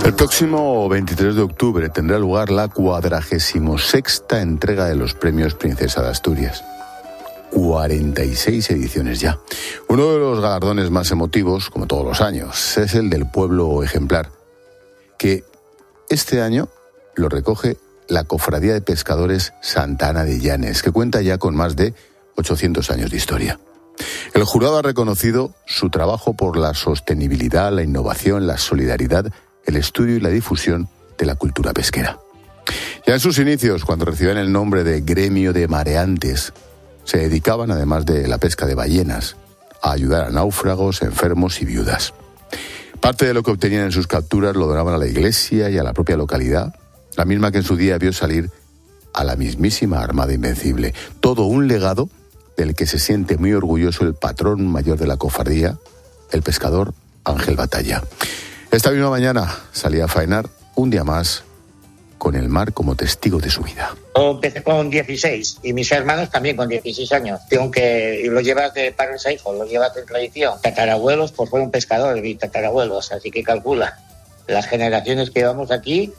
El próximo 23 de octubre tendrá lugar la 46ª entrega de los premios Princesa de Asturias. 46 ediciones ya. Uno de los galardones más emotivos, como todos los años, es el del Pueblo Ejemplar, que este año lo recoge la Cofradía de Pescadores Santa Ana de Llanes, que cuenta ya con más de 800 años de historia. El jurado ha reconocido su trabajo por la sostenibilidad, la innovación, la solidaridad, el estudio y la difusión de la cultura pesquera. Ya en sus inicios, cuando recibían el nombre de Gremio de Mareantes, se dedicaban, además de la pesca de ballenas, a ayudar a náufragos, enfermos y viudas. Parte de lo que obtenían en sus capturas lo donaban a la iglesia y a la propia localidad, la misma que en su día vio salir a la mismísima Armada Invencible. Todo un legado del que se siente muy orgulloso el patrón mayor de la cofradía, el pescador Ángel Batalla. Esta misma mañana salía a faenar un día más con el mar como testigo de su vida. Yo empecé con 16 y mis hermanos también con 16 años. Y lo llevas de padres a hijos, lo llevas de tradición. Tatarabuelos, pues fueron pescadores, mis tatarabuelos, así que calcula las generaciones que llevamos aquí.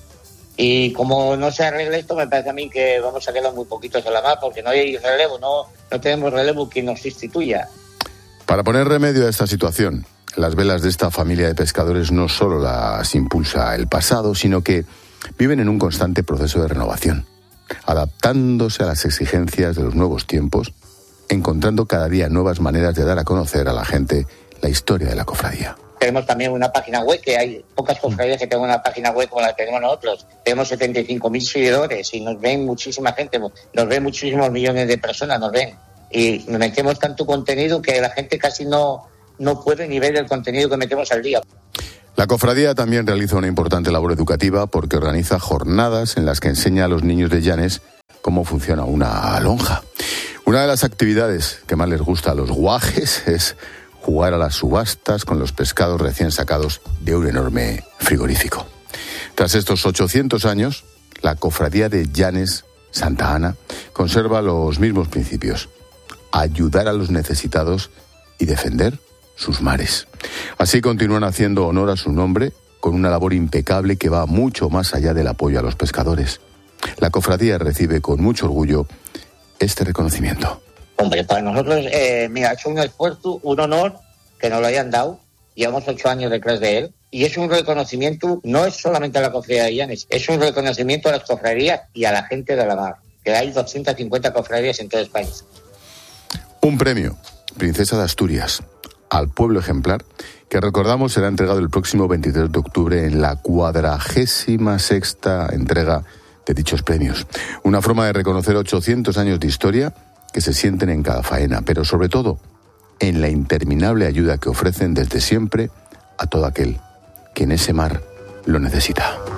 Y como no se arregle esto, me parece a mí que vamos a quedar muy poquitos en la mar, porque no hay relevo, no tenemos relevo que nos sustituya. Para poner remedio a esta situación, las velas de esta familia de pescadores no solo las impulsa el pasado, sino que viven en un constante proceso de renovación, adaptándose a las exigencias de los nuevos tiempos, encontrando cada día nuevas maneras de dar a conocer a la gente la historia de la cofradía. Tenemos también una página web, que hay pocas cofradías que tengan una página web como la que tenemos nosotros. Tenemos 75.000 seguidores y nos ven muchísima gente, nos ven muchísimos millones de personas, nos ven. Y metemos tanto contenido que la gente casi no puede ni ver el contenido que metemos al día. La cofradía también realiza una importante labor educativa porque organiza jornadas en las que enseña a los niños de Llanes cómo funciona una lonja. Una de las actividades que más les gusta a los guajes es jugar a las subastas con los pescados recién sacados de un enorme frigorífico. Tras estos 800 años, la cofradía de Llanes Santa Ana conserva los mismos principios: ayudar a los necesitados y defender sus mares. Así continúan haciendo honor a su nombre con una labor impecable que va mucho más allá del apoyo a los pescadores. La cofradía recibe con mucho orgullo este reconocimiento. Hombre, para nosotros, ha hecho un esfuerzo, un honor que nos lo hayan dado. Llevamos 8 años detrás de él. Y es un reconocimiento, no es solamente a la cofradía de Llanes, es un reconocimiento a las cofradías y a la gente de la mar, que hay 250 cofradías en toda España. Un premio, Princesa de Asturias, al Pueblo Ejemplar, que recordamos será entregado el próximo 23 de octubre en la 46ª entrega de dichos premios. Una forma de reconocer 800 años de historia que se sienten en cada faena, pero sobre todo en la interminable ayuda que ofrecen desde siempre a todo aquel que en ese mar lo necesita.